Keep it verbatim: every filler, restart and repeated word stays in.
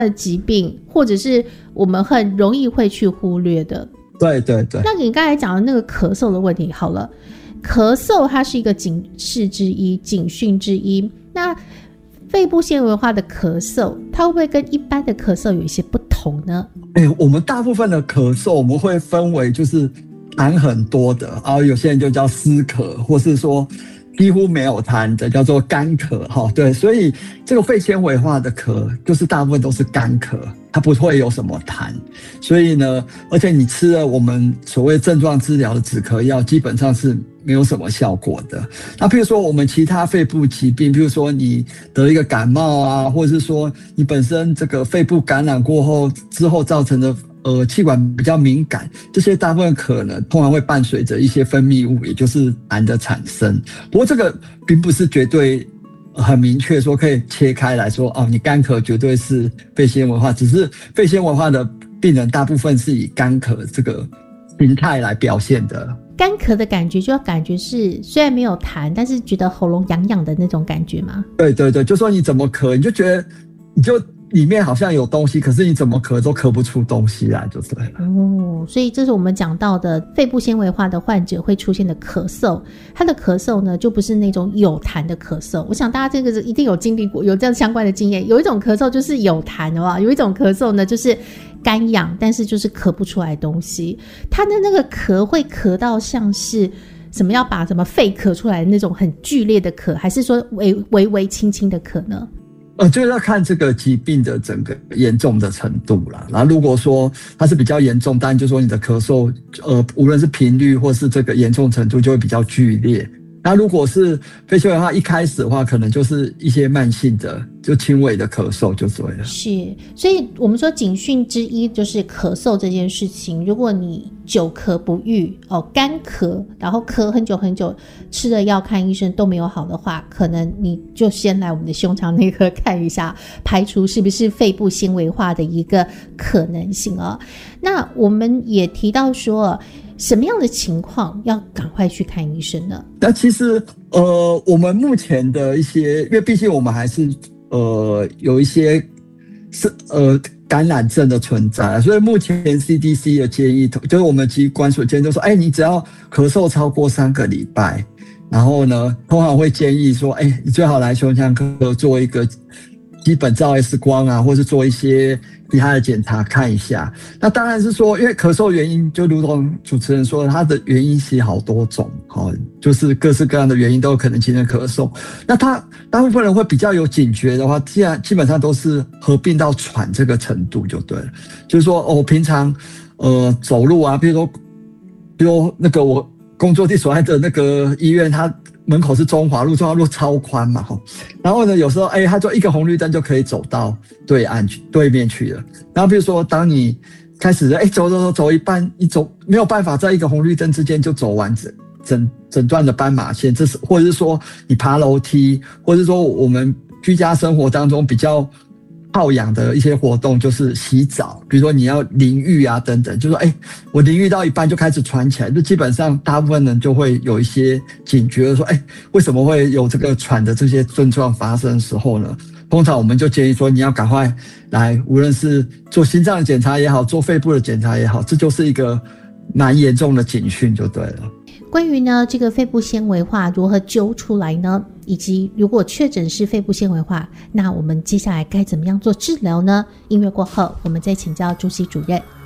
的疾病，或者是我们很容易会去忽略的。 对对对。 那你刚才讲的那个咳嗽的问题，好了，咳嗽它是一个警示之一，警讯之一。那肺部纤维化的咳嗽，它会不会跟一般的咳嗽有一些不同呢？ 欸、我们大部分的咳嗽我们会分为就是痰很多的，然后有些人就叫湿咳，或是说几乎没有痰的叫做干咳哈。对，所以这个肺纤维化的咳就是大部分都是干咳，它不会有什么痰。所以呢，而且你吃了我们所谓症状治疗的止咳药，基本上是没有什么效果的。那譬如说我们其他肺部疾病，譬如说你得一个感冒啊，或者是说你本身这个肺部感染过后之后造成的呃气管比较敏感，这些大部分可能通常会伴随着一些分泌物，也就是痰的产生。不过这个并不是绝对很明确说可以切开来说哦，你干咳绝对是肺纤维化，只是肺纤维化的病人大部分是以干咳这个形态来表现的。 干咳的感觉就要感觉是虽然没有痰，但是觉得喉咙痒痒的那种感觉吗？ 对对对，就说你怎么咳，你就觉得你就里面好像有东西，可是你怎么咳都咳不出东西来，就对了。 哦，所以这是我们讲到的肺部纤维化的患者会出现的咳嗽。他的咳嗽呢，就不是那种有痰的咳嗽。我想大家这个一定有经历过，有这样相关的经验。有一种咳嗽就是有痰的，有一种咳嗽呢就是干痒，但是就是咳不出来东西。他的那个咳会咳到像是什么要把什么肺咳出来的那种很剧烈的咳，还是说微微微轻轻的咳呢？ 呃，就是要看这个疾病的整个严重的程度啦。然后如果说它是比较严重，当然就说你的咳嗽，呃，无论是频率或是这个严重程度就会比较剧烈。那如果是肺纤维化一开始的话，可能就是一些慢性的就轻微的咳嗽就对了。 是，所以我们说警讯之一就是咳嗽这件事情。如果你久咳不愈哦，干咳，然后咳很久很久，吃了药看医生都没有好的话，可能你就先来我们的胸腔内科看一下，排除是不是肺部纤维化的一个可能性哦。那我们也提到说，什么样的情况要赶快去看医生呢？ 那其实呃，我们目前的一些，因为毕竟我们还是呃有一些是呃感染症的存在，所以目前 C D C 的建议，就是我们疾管所建议就说，哎，你只要咳嗽超过三个礼拜，然后呢，通常会建议说，哎，你最好来胸腔科做一个基本照 X 光啊，或是做一些其他的检查看一下。那当然是说，因为咳嗽原因，就如同主持人说的，它的原因其实好多种，哦，就是各式各样的原因都有可能形成咳嗽。那他大部分人会比较有警觉的话，既然基本上都是合并到喘这个程度就对了。就是说，哦，平常呃走路啊，比如说，比如那个我工作地所在的那个医院，它门口是中华路，中华路超宽嘛，然后呢，有时候哎，他就一个红绿灯就可以走到对岸去，对面去了。然后比如说，当你开始哎走走走走一半，你走没有办法在一个红绿灯之间就走完整整整段的斑马线，这是或者是说你爬楼梯，或者是说我们居家生活当中比较好养的一些活动，就是洗澡，比如说你要淋浴啊等等，就说哎，我淋浴到一半就开始喘起来，就基本上大部分人就会有一些警觉，说哎，为什么会有这个喘的这些症状发生的时候呢？通常我们就建议说，你要赶快来，无论是做心脏的检查也好，做肺部的检查也好，这就是一个蛮严重的警讯就对了。 关于呢这个肺部纤维化如何揪出来呢，以及如果确诊是肺部纤维化，那我们接下来该怎么样做治疗呢？音乐过后我们再请教朱希主任。